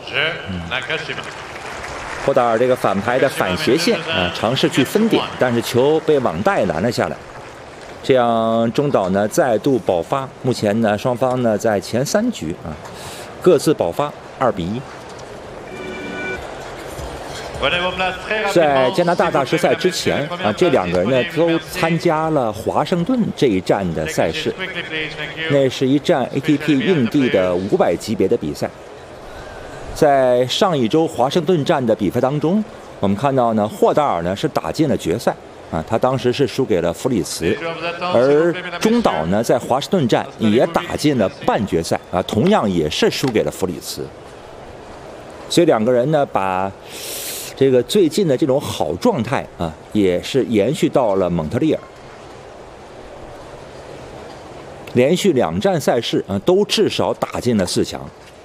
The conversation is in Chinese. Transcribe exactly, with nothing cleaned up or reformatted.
霍达尔这个反拍的反斜线啊，尝试去分点，但是球被网带拦了下来。这样中岛呢再度爆发，目前呢双方呢在前三局啊各自爆发二比一。在加拿大大师赛之前啊，这两个人呢都参加了华盛顿这一站的赛事，那是一站 A T P 硬地的五百级别的比赛。在上一周华盛顿站的比赛当中，我们看到呢霍达尔呢是打进了决赛啊，他当时是输给了弗里茨，而中岛呢在华盛顿站也打进了半决赛啊，同样也是输给了弗里茨。所以两个人呢把这个最近的这种好状态啊，也是延续到了蒙特利尔，连续两站赛事啊，都至少打进了四强。